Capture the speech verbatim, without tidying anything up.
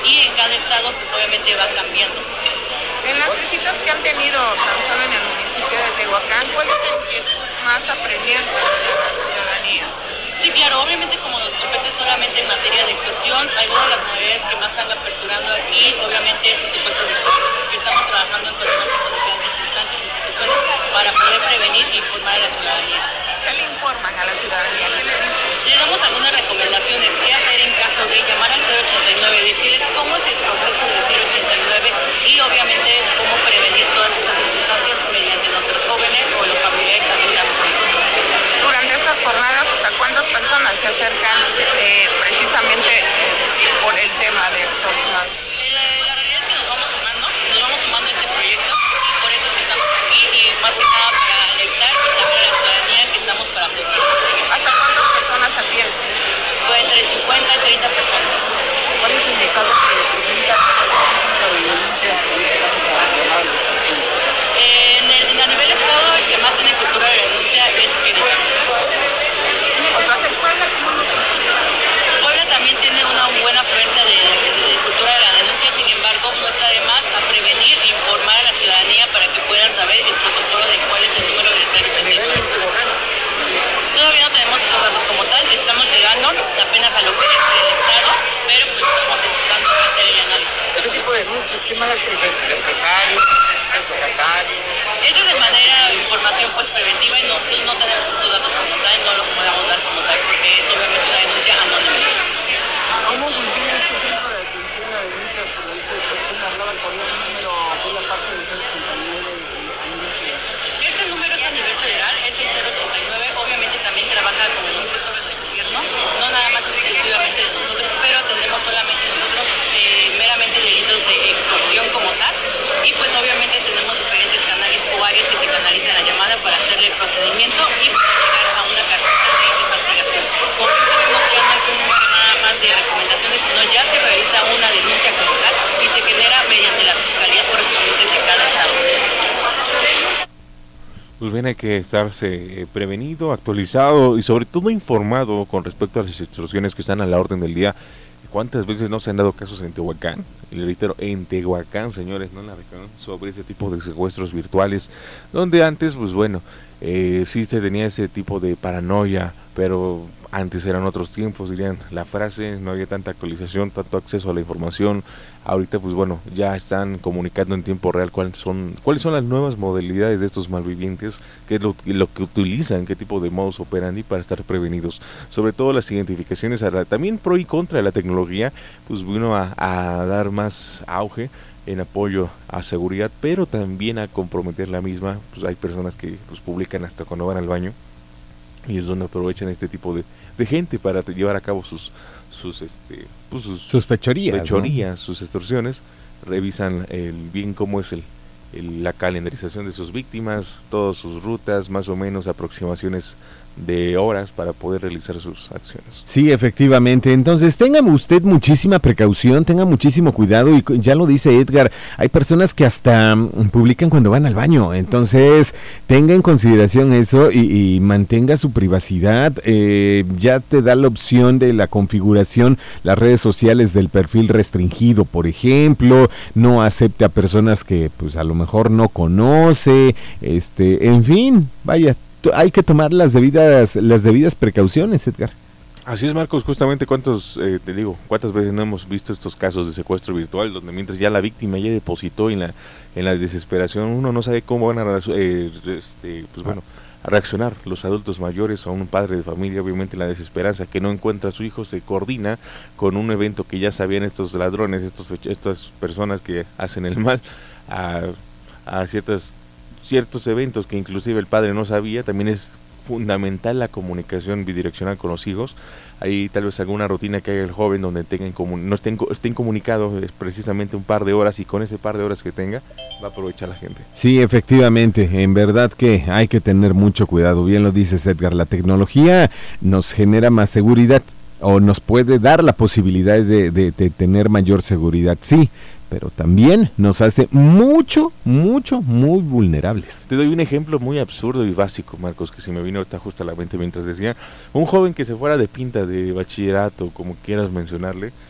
y en cada estado pues obviamente va cambiando. En las visitas que han tenido tan solo en el municipio de Tehuacán, ¿cuál es el que más apremiante de la ciudadanía? Sí, claro, obviamente como nos compete solamente en materia de extorsión, algunas de las novedades que más están aperturando aquí, obviamente es el secuestro virtual, que estamos trabajando en conjunto con diferentes instancias e instituciones para poder prevenir e informar a la ciudadanía. ¿Qué le informan a la ciudadanía? ¿Qué le dicen? Le damos algunas recomendaciones, qué hacer en caso de llamar al cero ochenta y nueve, decirles cómo es el proceso del cero ochenta y nueve y obviamente cómo prevenir todas estas circunstancias mediante nuestros jóvenes o los familiares también estamos con nosotros. Durante estas jornadas, ¿hasta cuántas personas se acercan eh, precisamente eh, por el tema de extorsión? Eh, La, la realidad es que nos vamos sumando, nos vamos sumando a este proyecto y por eso es que estamos aquí y más que nada para alertar y saber a la ciudadanía que estamos para proteger. ¿Hasta cuántas personas atienden? Pues entre cincuenta y treinta personas. ¿Cuál es el indicador que representa la violencia? Eh, en el, en a nivel estado, el que más tiene cultura de denuncia es Querétaro. O sea, ¿se puede como no? Puebla también tiene una buena afluencia de, de, de cultura de la denuncia, sin embargo, no está de más a prevenir e informar a la ciudadanía para que puedan saber el protocolo de cuál es el número de cero ochenta y nueve. Todavía no tenemos esos datos como tal, estamos llegando apenas a lo que es el estado, pero pues estamos empezando a hacer el análisis. Este tipo de denuncias, ¿qué más hacen? ¿Empresarios? ¿Locatarios? Eso de manera información pues preventiva y nosotros no tenemos esos datos como tal, no los podemos dar como tal porque es obviamente una denuncia anónima. ¿Cómo funciona este centro de atención a denuncias por delito de extorsión? Hablaba el correo número por la parte del cero ochenta y nueve a nivel federal. Este número es a nivel federal, es el cero ochenta y nueve, obviamente también trabaja como en un sector del gobierno, no nada más exclusivamente de nosotros, pero atendemos solamente nosotros eh, meramente delitos de extorsión como tal, y pues obviamente tenemos diferentes canales o áreas que se canalizan la llamada para hacerle el procedimiento y para llegar a una carpeta de investigación. Como bien sabemos, ya no es un número nada más de recomendaciones, sino ya se realiza una denuncia como tal y se genera mediante las fiscalías correspondientes de cada estado. Pues bien, hay que estarse prevenido, actualizado y sobre todo informado con respecto a las extorsiones que están a la orden del día. ¿Cuántas veces no se han dado casos en Tehuacán? Y le reitero, en Tehuacán, señores, no en la región, sobre ese tipo de secuestros virtuales, donde antes, pues bueno, eh, sí se tenía ese tipo de paranoia, pero antes eran otros tiempos, dirían la frase, no había tanta actualización, tanto acceso a la información. Ahorita, pues bueno, ya están comunicando en tiempo real cuáles son cuáles son las nuevas modalidades de estos malvivientes, qué es lo, lo que utilizan, qué tipo de modus operandi para estar prevenidos. Sobre todo las identificaciones, a la, también pro y contra de la tecnología, pues vino a, a dar más auge en apoyo a seguridad, pero también a comprometer la misma. Pues hay personas que pues publican hasta cuando van al baño y es donde aprovechan este tipo de, de gente para llevar a cabo sus sus este pues sus, sus fechorías, fechorías, ¿no? Sus extorsiones. Revisan el bien cómo es el, el la calendarización de sus víctimas, todas sus rutas, más o menos aproximaciones de horas para poder realizar sus acciones. Sí, efectivamente. Entonces, tenga usted muchísima precaución, tenga muchísimo cuidado y ya lo dice Edgar, hay personas que hasta um, publican cuando van al baño. Entonces, tenga en consideración eso y, y mantenga su privacidad. Eh, ya te da la opción de la configuración, las redes sociales del perfil restringido, por ejemplo, no acepte a personas que pues a lo mejor no conoce, este, en fin, vaya, hay que tomar las debidas las debidas precauciones, Edgar. Así es, Marcos, justamente cuántos, eh, te digo, cuántas veces no hemos visto estos casos de secuestro virtual, donde mientras ya la víctima ya depositó en la en la desesperación, uno no sabe cómo van a, eh, este, pues bueno, a reaccionar los adultos mayores a un padre de familia. Obviamente la desesperanza que no encuentra a su hijo se coordina con un evento que ya sabían estos ladrones, estos estas personas que hacen el mal a, a ciertas ciertos eventos que inclusive el padre no sabía. También es fundamental la comunicación bidireccional con los hijos. Hay tal vez alguna rutina que haya el joven donde tengan no estén, estén comunicados es precisamente un par de horas, y con ese par de horas que tenga va a aprovechar la gente. Sí, efectivamente, en verdad que hay que tener mucho cuidado. Bien lo dices, Edgar, la tecnología nos genera más seguridad o nos puede dar la posibilidad de, de, de tener mayor seguridad, sí, pero también nos hace mucho, mucho, muy vulnerables. Te doy un ejemplo muy absurdo y básico, Marcos, que se me vino ahorita justo a la mente mientras decía. Un joven que se fuera de pinta de bachillerato, como quieras mencionarle,